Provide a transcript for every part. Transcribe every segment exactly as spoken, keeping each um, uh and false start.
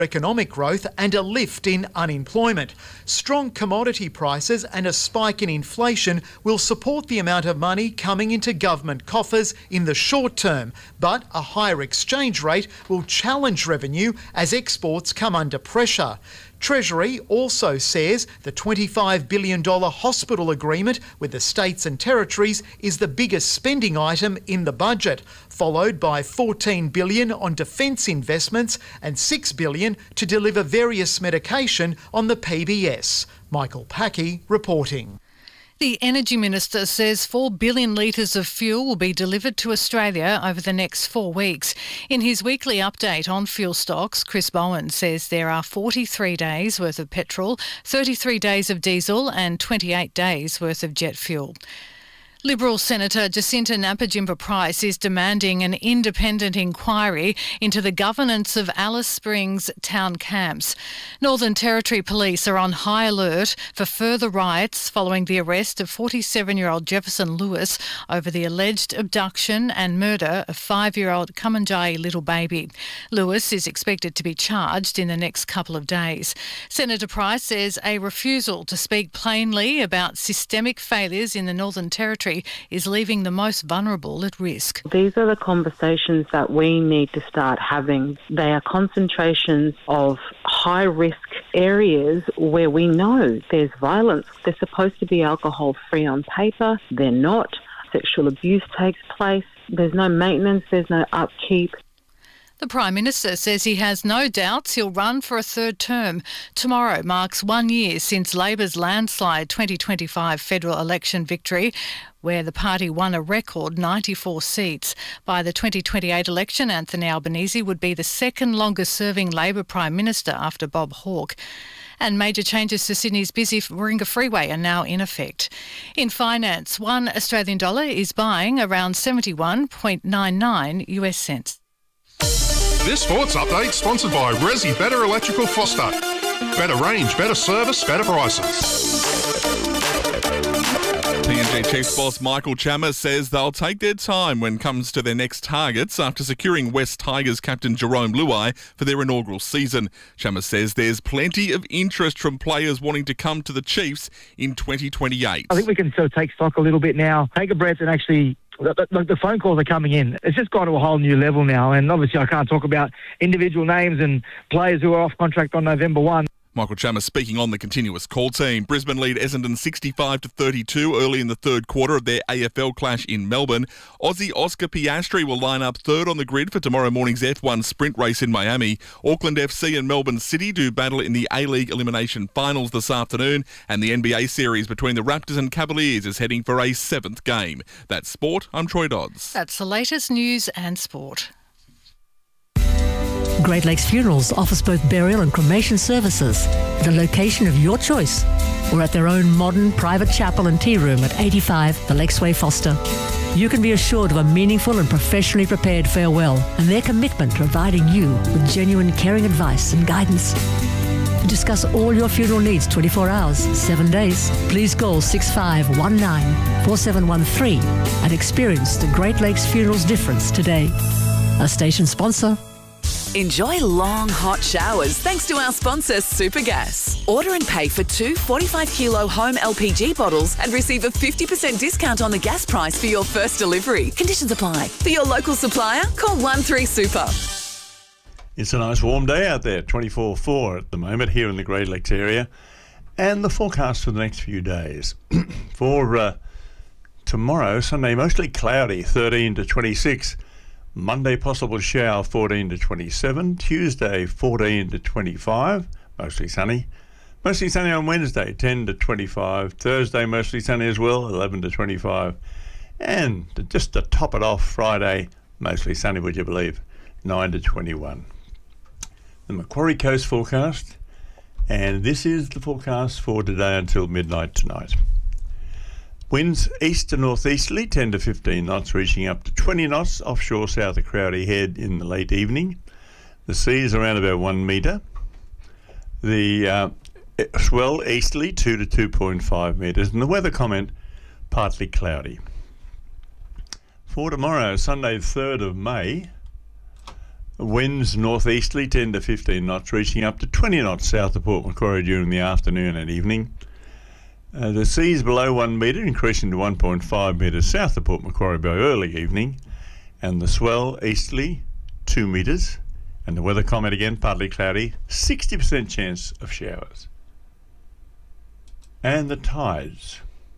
economic growth and a lift in unemployment. Strong commodity prices and a spike in inflation will support the amount of money coming into government coffers in the short term, but a higher exchange rate will challenge revenue as exports come under pressure. Treasury also says the twenty-five billion dollars hospital agreement with the states and territories is the biggest spending item in the budget, followed by fourteen billion dollars on defence investments and six billion dollars to deliver various medication on the P B S. Michael Packey reporting. The Energy Minister says four billion litres of fuel will be delivered to Australia over the next four weeks. In his weekly update on fuel stocks, Chris Bowen says there are forty-three days worth of petrol, thirty-three days of diesel and twenty-eight days worth of jet fuel. Liberal Senator Jacinta Nampijinpa-Price is demanding an independent inquiry into the governance of Alice Springs town camps. Northern Territory Police are on high alert for further riots following the arrest of forty-seven-year-old Jefferson Lewis over the alleged abduction and murder of five-year-old Kamanjai little baby. Lewis is expected to be charged in the next couple of days. Senator Price says a refusal to speak plainly about systemic failures in the Northern Territory is leaving the most vulnerable at risk. These are the conversations that we need to start having. They are concentrations of high-risk areas where we know there's violence. They're supposed to be alcohol-free on paper. They're not. Sexual abuse takes place. There's no maintenance. There's no upkeep. The Prime Minister says he has no doubts he'll run for a third term. Tomorrow marks one year since Labor's landslide twenty twenty-five federal election victory, where the party won a record ninety-four seats. By the twenty twenty-eight election, Anthony Albanese would be the second longest-serving Labor Prime Minister after Bob Hawke. And major changes to Sydney's busy Warringah Freeway are now in effect. In finance, one Australian dollar is buying around seventy-one point nine nine US cents. This sports update sponsored by Resi Better Electrical Foster. Better range, better service, better prices. P N G Chiefs boss Michael Chalmers says they'll take their time when it comes to their next targets after securing West Tigers captain Jerome Luai for their inaugural season. Chalmers says there's plenty of interest from players wanting to come to the Chiefs in twenty twenty-eight. I think we can sort of take stock a little bit now, take a breath and actually... The, the, the phone calls are coming in. It's just gone to a whole new level now, and obviously I can't talk about individual names and players who are off contract on November first. Michael Chalmers speaking on the continuous call team. Brisbane lead Essendon sixty-five to thirty-two early in the third quarter of their A F L clash in Melbourne. Aussie Oscar Piastri will line up third on the grid for tomorrow morning's F one sprint race in Miami. Auckland F C and Melbourne City do battle in the A-League elimination finals this afternoon, and the N B A series between the Raptors and Cavaliers is heading for a seventh game. That's sport. I'm Troy Dodds. That's the latest news and sport. Great Lakes Funerals offers both burial and cremation services at a location of your choice or at their own modern private chapel and tea room at eighty-five The Lakesway Foster. You can be assured of a meaningful and professionally prepared farewell and their commitment to providing you with genuine caring advice and guidance. To discuss all your funeral needs twenty-four hours, seven days, please call six five one nine, four seven one three and experience the Great Lakes Funerals difference today. A station sponsor. Enjoy long, hot showers thanks to our sponsor, Supergas. Order and pay for two forty-five kilo home L P G bottles and receive a fifty percent discount on the gas price for your first delivery. Conditions apply. For your local supplier, call one three super. It's a nice warm day out there, twenty-four point four at the moment here in the Great Lakes area. And the forecast for the next few days. for uh, tomorrow, Sunday, mostly cloudy, thirteen to twenty-six. Monday, possible shower, fourteen to twenty-seven. Tuesday, fourteen to twenty-five, mostly sunny. Mostly sunny on Wednesday, ten to twenty-five. Thursday, mostly sunny as well, eleven to twenty-five. And just to top it off, Friday, mostly sunny, would you believe, nine to twenty-one. The Macquarie Coast forecast, and this is the forecast for today until midnight tonight. Winds east to northeasterly, ten to fifteen knots, reaching up to twenty knots offshore south of Crowdy Head in the late evening. The sea is around about one metre. The uh, swell easterly, two to two point five metres. And the weather comment, partly cloudy. For tomorrow, Sunday, third of May, Winds northeasterly ten to fifteen knots, reaching up to twenty knots south of Port Macquarie during the afternoon and evening. Uh, the seas below one metre, increasing to one point five metres south of Port Macquarie by early evening. And the swell easterly, two metres. And the weather comment again, partly cloudy, sixty percent chance of showers. And the tides.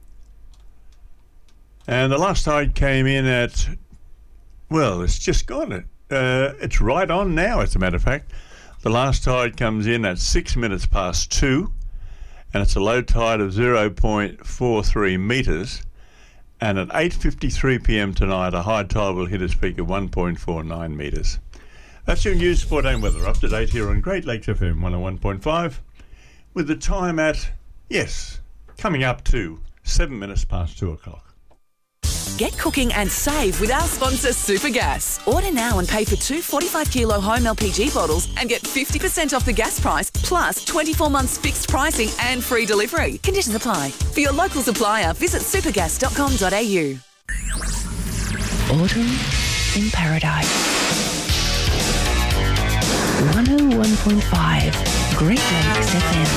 And the last tide came in at, well, it's just gone. Uh, it's right on now, as a matter of fact. The last tide comes in at six minutes past two, and it's a low tide of zero point four three metres. And at eight fifty-three p m tonight, a high tide will hit its peak of one point four nine metres. That's your news, sport and weather up to date here on Great Lakes F M one oh one point five, with the time at, yes, coming up to seven minutes past two o'clock. Get cooking and save with our sponsor Supergas. Order now and pay for two forty-five kilo home L P G bottles and get fifty percent off the gas price, plus twenty-four months fixed pricing and free delivery. Conditions apply. For your local supplier, visit supergas dot com dot a u. Autumn in Paradise. one oh one point five Great Lakes F M.